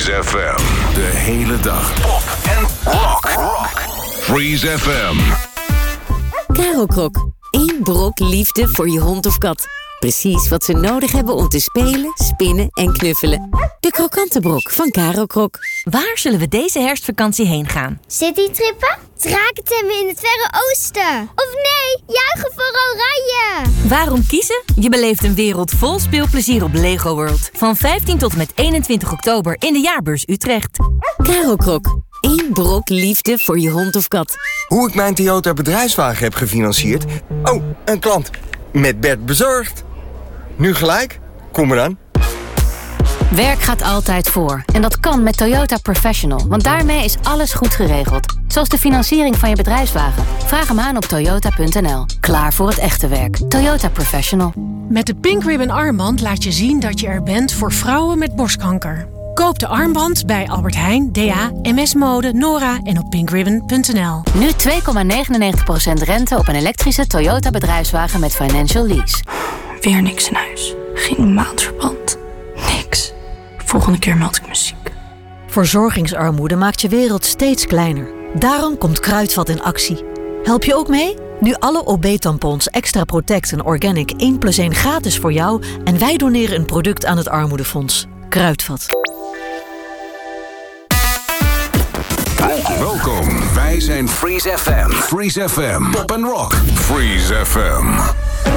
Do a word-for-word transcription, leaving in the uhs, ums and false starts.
Freeze F M. De hele dag pop en rock. rock. Freeze F M. Karo Krok. Eén brok liefde voor je hond of kat. Precies wat ze nodig hebben om te spelen, spinnen en knuffelen. De krokante brok van Karo Krok. Waar zullen we deze herfstvakantie heen gaan? Citytrippen? Drakentemmen in het Verre Oosten? Of nee, juichen voor Oranje! Waarom kiezen? Je beleeft een wereld vol speelplezier op Lego World. Van vijftien tot en met eenentwintig oktober in de Jaarbeurs Utrecht. Karo Krok. Eén brok liefde voor je hond of kat. Hoe ik mijn Toyota bedrijfswagen heb gefinancierd? Oh, een klant. Met Bert bezorgd. Nu gelijk? Kom eraan. Werk gaat altijd voor. En dat kan met Toyota Professional. Want daarmee is alles goed geregeld. Zoals de financiering van je bedrijfswagen. Vraag hem aan op toyota punt n l. Klaar voor het echte werk. Toyota Professional. Met de Pink Ribbon armband laat je zien dat je er bent voor vrouwen met borstkanker. Koop de armband bij Albert Heijn, D A, M S Mode, Nora en op pink ribbon punt n l. Nu twee komma negenennegentig procent rente op een elektrische Toyota bedrijfswagen met financial lease. Weer niks in huis. Geen maandverband. Niks. Volgende keer meld ik me ziek. Verzorgingsarmoede maakt je wereld steeds kleiner. Daarom komt Kruidvat in actie. Help je ook mee? Nu alle O B-tampons Extra Protect en Organic één plus één gratis voor jou... en wij doneren een product aan het Armoedefonds. Kruidvat. Welkom, wij zijn Freeze F M. Freeze F M. Pop and rock. Freeze F M.